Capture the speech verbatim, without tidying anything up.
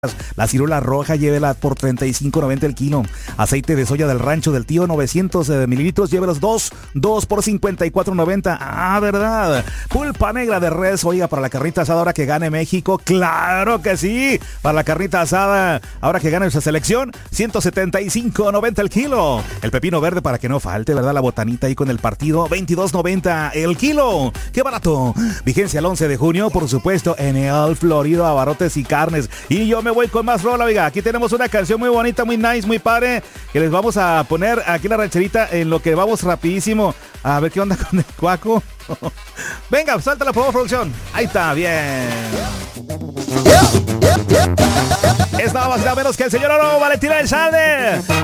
La ciruela roja, llévela por treinta y cinco noventa el kilo. Aceite de soya del rancho del tío, novecientos mililitros, llévelos dos, dos por cincuenta y cuatro noventa. Ah, ¿verdad? Pulpa negra de res, oiga, para la carnita asada ahora que gane México. ¡Claro que sí! Para la carnita asada, ahora que gane nuestra selección, ciento setenta y cinco noventa el kilo. El pepino verde para que no falte, ¿verdad? La botanita ahí con el partido, veintidós noventa el kilo. ¡Qué barato! Vigencia el once de junio, por supuesto, en el Florido Abarrotes y Carnes. Y yo me voy con más rola, oiga. Aquí tenemos una canción muy bonita, muy nice, muy padre, que les vamos a poner aquí la rancherita en lo que vamos rapidísimo. A ver qué onda con el cuaco. Venga, suéltala por favor, producción. Ahí está, bien. Esta va a ser menos que el señor Oro Valentín Elizalde.